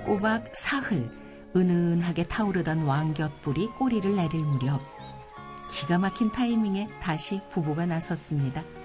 꼬박 사흘 은은하게 타오르던 왕곁불이 꼬리를 내릴 무렵 기가 막힌 타이밍에 다시 부부가 나섰습니다.